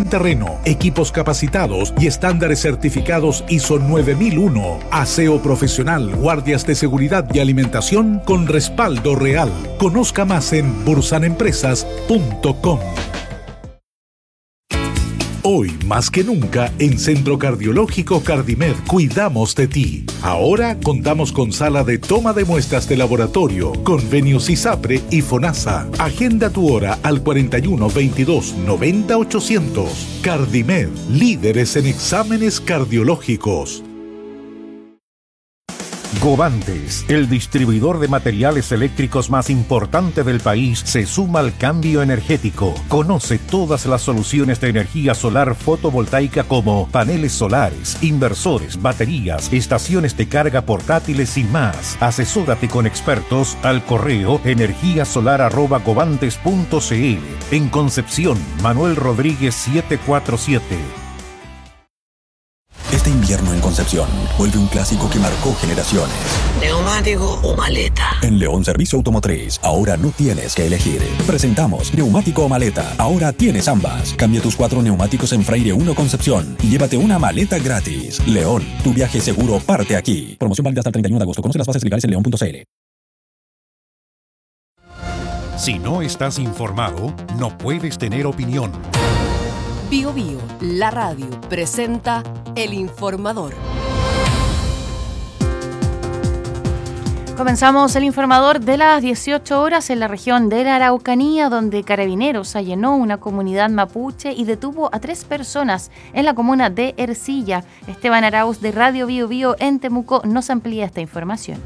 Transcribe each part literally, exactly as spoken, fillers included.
buen terreno, equipos capacitados y estándares certificados I S O nueve mil uno. Aseo profesional, guardias de seguridad y alimentación con respaldo real. Conozca más en bursan empresas punto com. Hoy, más que nunca, en Centro Cardiológico Cardimed cuidamos de ti. Ahora contamos con sala de toma de muestras de laboratorio, convenios ISAPRE y FONASA. Agenda tu hora al cuarenta y uno, veintidós, noventa, ochocientos. Cardimed, líderes en exámenes cardiológicos. Govantes, el distribuidor de materiales eléctricos más importante del país, se suma al cambio energético. Conoce todas las soluciones de energía solar fotovoltaica como paneles solares, inversores, baterías, estaciones de carga portátiles y más. Asesórate con expertos al correo energíasolar arroba govantes punto cl. En Concepción, Manuel Rodríguez setecientos cuarenta y siete. Este invierno en Concepción vuelve un clásico que marcó generaciones. ¿Neumático o maleta? En León Servicio Automotriz, ahora no tienes que elegir. Presentamos neumático o maleta. Ahora tienes ambas. Cambia tus cuatro neumáticos en Freire uno Concepción y llévate una maleta gratis. León, tu viaje seguro parte aquí. Promoción válida hasta el treinta y uno de agosto. Conoce las bases legales en león punto cl. Si no estás informado, no puedes tener opinión. Bio Bio, la radio, presenta El Informador. Comenzamos el informador de las dieciocho horas en la región de la Araucanía, donde Carabineros allanó una comunidad mapuche y detuvo a tres personas en la comuna de Ercilla. Esteban Arauz de Radio Bio Bio en Temuco nos amplía esta información.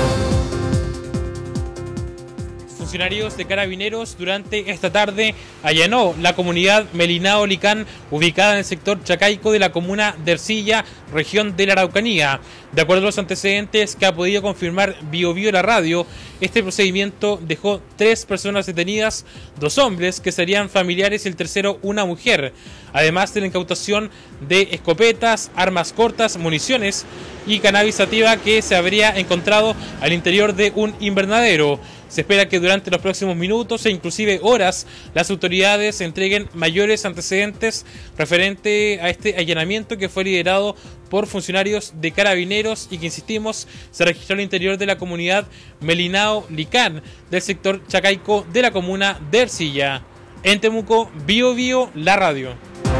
Funcionarios de Carabineros durante esta tarde allanó la comunidad Melinao Licán, ubicada en el sector Chacaico de la comuna de Ercilla, región de la Araucanía. De acuerdo a los antecedentes que ha podido confirmar Bio Bio la radio, este procedimiento dejó tres personas detenidas, dos hombres que serían familiares y el tercero una mujer, además de la incautación de escopetas, armas cortas, municiones y cannabis sativa que se habría encontrado al interior de un invernadero. Se espera que durante los próximos minutos e inclusive horas las autoridades entreguen mayores antecedentes referente a este allanamiento que fue liderado por funcionarios de Carabineros y que, insistimos, se registró al interior de la comunidad Melinao Licán del sector Chacaico de la comuna de Ercilla. En Temuco, Bio Bio, la radio.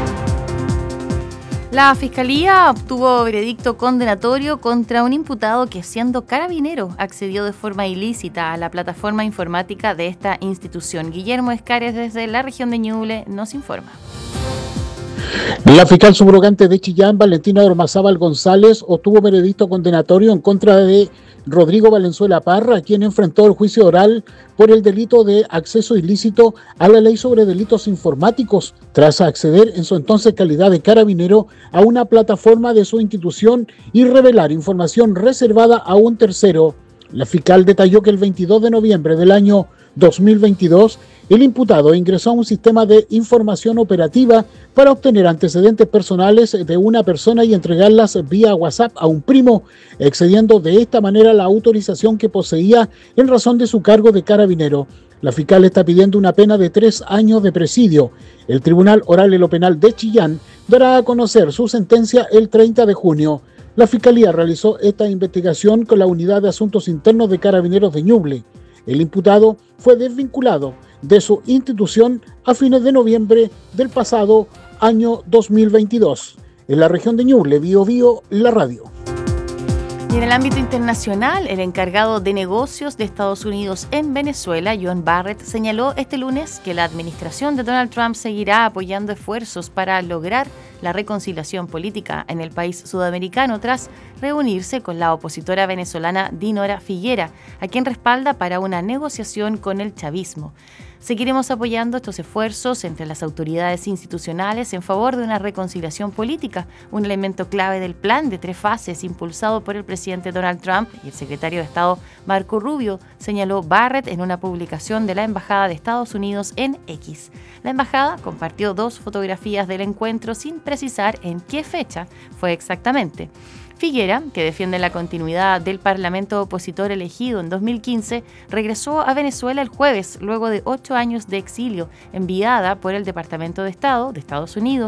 La Fiscalía obtuvo veredicto condenatorio contra un imputado que, siendo carabinero, accedió de forma ilícita a la plataforma informática de esta institución. Guillermo Escares, desde la región de Ñuble, nos informa. La fiscal subrogante de Chillán, Valentina Ormazábal González, obtuvo veredicto condenatorio en contra de Rodrigo Valenzuela Parra, quien enfrentó el juicio oral por el delito de acceso ilícito a la ley sobre delitos informáticos, tras acceder en su entonces calidad de carabinero a una plataforma de su institución y revelar información reservada a un tercero. La fiscal detalló que el veintidós de noviembre del año dos mil veintidós, el imputado ingresó a un sistema de información operativa para obtener antecedentes personales de una persona y entregarlas vía WhatsApp a un primo, excediendo de esta manera la autorización que poseía en razón de su cargo de carabinero. La fiscal está pidiendo una pena de tres años de presidio. El Tribunal Oral en lo Penal de Chillán dará a conocer su sentencia el treinta de junio. La Fiscalía realizó esta investigación con la Unidad de Asuntos Internos de Carabineros de Ñuble. El imputado fue desvinculado de su institución a fines de noviembre del pasado año dos mil veintidós. En la región de Ñuble, Bio Bio, la radio. Y en el ámbito internacional, el encargado de negocios de Estados Unidos en Venezuela, John Barrett, señaló este lunes que la administración de Donald Trump seguirá apoyando esfuerzos para lograr la reconciliación política en el país sudamericano tras reunirse con la opositora venezolana Dinora Figuera, a quien respalda para una negociación con el chavismo. Seguiremos apoyando estos esfuerzos entre las autoridades institucionales en favor de una reconciliación política, un elemento clave del plan de tres fases impulsado por el presidente Donald Trump y el secretario de Estado Marco Rubio, señaló Barrett en una publicación de la Embajada de Estados Unidos en X. La embajada compartió dos fotografías del encuentro sin precisar en qué fecha fue exactamente. Figuera, que defiende la continuidad del parlamento opositor elegido en dos mil quince, regresó a Venezuela el jueves luego de ocho años de exilio, enviada por el Departamento de Estado de Estados Unidos